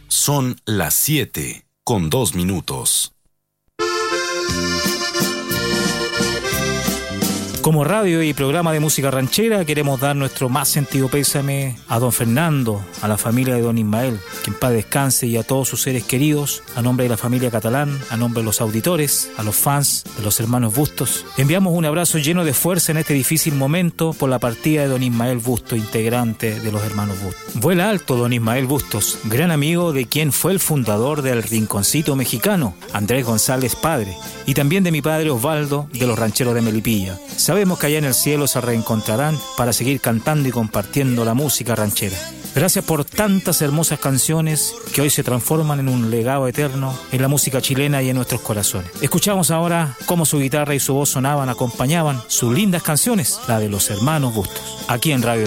Son las 7:02. Como radio y programa de música ranchera, queremos dar nuestro más sentido pésame a don Fernando, a la familia de don Ismael, que en paz descanse, y a todos sus seres queridos, a nombre de la familia Catalán, a nombre de los auditores, a los fans de los hermanos Bustos. Enviamos un abrazo lleno de fuerza en este difícil momento por la partida de don Ismael Bustos, integrante de los hermanos Bustos. Vuela alto don Ismael Bustos, gran amigo de quien fue el fundador del Rinconcito Mexicano, Andrés González padre, y también de mi padre Osvaldo, de los rancheros de Melipilla. Sabemos que allá en el cielo se reencontrarán para seguir cantando y compartiendo la música ranchera. Gracias por tantas hermosas canciones que hoy se transforman en un legado eterno en la música chilena y en nuestros corazones. Escuchamos ahora cómo su guitarra y su voz sonaban, acompañaban sus lindas canciones, la de los hermanos Bustos, aquí en Radio